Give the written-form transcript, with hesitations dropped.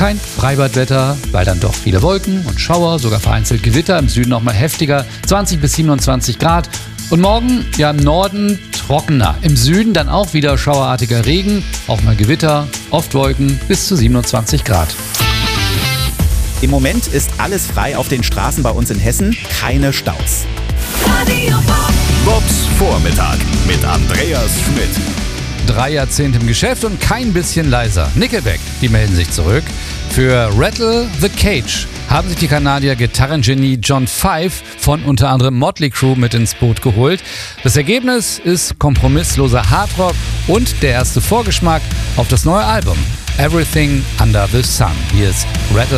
Kein Freibadwetter, weil dann doch viele Wolken und Schauer, sogar vereinzelt Gewitter, im Süden auch mal heftiger, 20 bis 27 Grad. Und morgen ja im Norden trockener, im Süden dann auch wieder schauerartiger Regen, auch mal Gewitter, oft Wolken bis zu 27 Grad. Im Moment ist alles frei auf den Straßen bei uns in Hessen, keine Staus. Bobs Vormittag mit Andreas Schmidt. 3 Jahrzehnte im Geschäft und kein bisschen leiser. Nickelback, die melden sich zurück. Für Rattle the Cage haben sich die Kanadier Gitarrengenie John Five von unter anderem Motley Crue mit ins Boot geholt. Das Ergebnis ist kompromissloser Hardrock und der erste Vorgeschmack auf das neue Album Everything Under the Sun. Hier ist Rattle